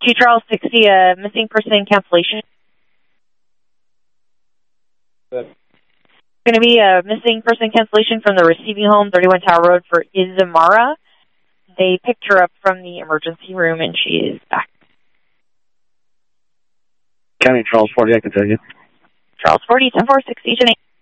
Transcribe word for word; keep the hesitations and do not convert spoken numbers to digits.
Two Charles sixty, a missing person cancellation. Good. Going to be a missing person cancellation from the receiving home, thirty-one Tower Road, for Izamara. They picked her up from the emergency room, and she is back. County Charles forty, I can tell you. Charles forty, ten four, six, Agent eight.